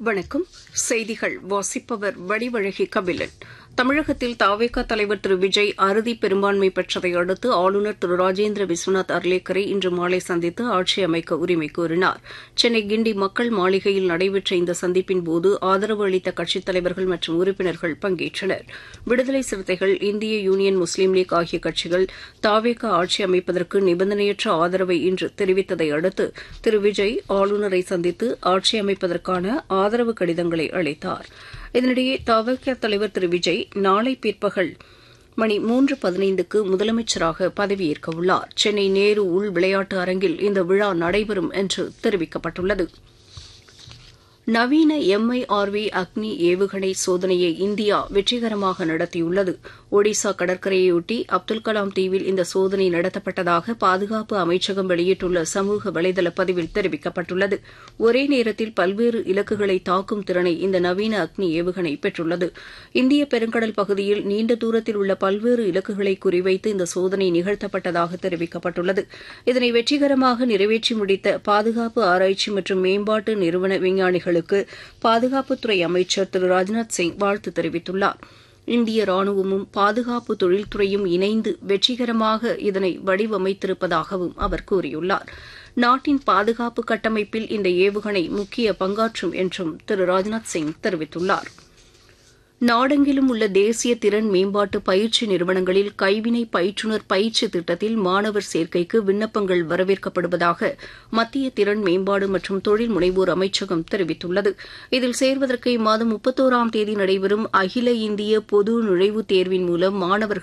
வணக்கம். செய்திகள் வாசிப்பவர் வடிவழகி கபிலன். தமிழகத்தில் தவேக தலைவர் திரு விஜய் அறுதி பெரும்பான்மை பெற்றதை அடுத்து ஆளுநர் திரு ராஜேந்திர விஸ்வநாத் அர்லேக்கரை இன்று மாலை சந்தித்து ஆட்சி அமைக்க உரிமை கோரினார். சென்னை கிண்டி மக்கள் மாளிகையில் நடைபெற்ற இந்த சந்திப்பின்போது ஆதரவு அளித்த கட்சித் தலைவர்கள் மற்றும் உறுப்பினர்கள் பங்கேற்றனர். விடுதலை சிறுத்தைகள், இந்திய யூனியன் முஸ்லீம் லீக் ஆகிய கட்சிகள் தவேக ஆட்சி அமைப்பதற்கு நிபந்தனையற்ற ஆதரவை இன்று தெரிவித்ததை அடுத்து திரு விஜய் ஆளுநரை சந்தித்து ஆட்சி அமைப்பதற்கான ஆதரவு கடிதங்களை அளித்தார். இதனிடையே தவேக தலைவர் திரு விஜய் நாளை பிற்பகல் மணி 3:15க்கு முதலமைச்சராக பதவியேற்க உள்ளார். சென்னை நேரு உள் விளையாட்டு அரங்கில் இந்த விழா நடைபெறும் என்று தெரிவிக்கப்பட்டுள்ளது. நவீன MIRV அக்னி ஏவுகணை சோதனையை இந்தியா வெற்றிகரமாக நடத்தியுள்ளது. ஒடிசா கடற்கரையொட்டி அப்துல் கலாம் தீவில் இந்த சோதனை நடத்தப்பட்டதாக பாதுகாப்பு அமைச்சகம் வெளியிட்டுள்ள சமூக வலைதள பதிவில் தெரிவிக்கப்பட்டுள்ளது. ஒரே நேரத்தில் பல்வேறு இலக்குகளை தாக்கும் திறனை இந்த நவீன அக்னி ஏவுகணை பெற்றுள்ளது. இந்திய பெருங்கடல் பகுதியில் நீண்ட தூரத்தில் உள்ள பல்வேறு இலக்குகளை குறிவைத்து இந்த சோதனை நிகழ்த்தப்பட்டதாக தெரிவிக்கப்பட்டுள்ளது. இதனை வெற்றிகரமாக நிறைவேற்றி முடித்த பாதுகாப்பு ஆராய்ச்சி மற்றும் மேம்பாட்டு நிறுவன விஞ்ஞானிகள் பாதுகாப்புத்துறை அமைச்சர் திரு ராஜ்நாத் சிங் வாழ்த்து தெரிவித்துள்ளார். இந்திய ராணுவமும் பாதுகாப்பு தொழில்துறையும் இணைந்து வெற்றிகரமாக இதனை வடிவமைத்திருப்பதாகவும் அவர் கூறியுள்ளார். நாட்டின் பாதுகாப்பு கட்டமைப்பில் இந்த ஏவுகணை முக்கிய பங்காற்றும் என்றும் திரு ராஜ்நாத் சிங் தெரிவித்துள்ளார். நாடெங்கிலும் உள்ள தேசிய திறன் மேம்பாட்டு பயிற்சி நிறுவனங்களில் கைவினை பயிற்றுநர் பயிற்சி திட்டத்தில் மாணவர் சேர்க்கைக்கு விண்ணப்பங்கள் வரவேற்கப்படுவதாக மத்திய திறன் மேம்பாடு மற்றும் தொழில் முனைவோர் அமைச்சகம் தெரிவித்துள்ளது. இதில் சேர்வதற்கு இம்மாதம் 31ஆம் தேதி நடைபெறும் அகில இந்திய பொது நுழைவுத் தேர்வின் மூலம் மாணவர்கள்